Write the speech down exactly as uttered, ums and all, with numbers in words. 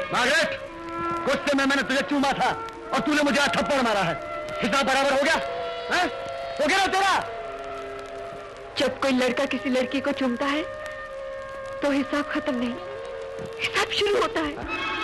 Margaret, गुस्से में मैंने तुझे चूमा था और तूने मुझे थप्पड़ मारा है। हिसाब बराबर हो गया? है? हो गया ना तेरा? जब कोई लड़का किसी लड़की को चूमता है तो हिसाब खत्म नहीं, हिसाब शुरू होता है।